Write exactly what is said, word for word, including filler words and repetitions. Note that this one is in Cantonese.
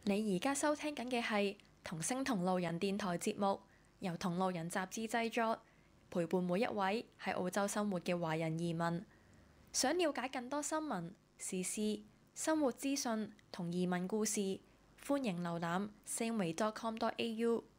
你而家收聽緊嘅係同聲同路人電台節目，由同路人雜誌製作，陪伴每一位喺澳洲生活嘅華人移民。想了解更多新聞、時事、生活資訊同移民故事，歡迎瀏覽 sangway dot com dot a u。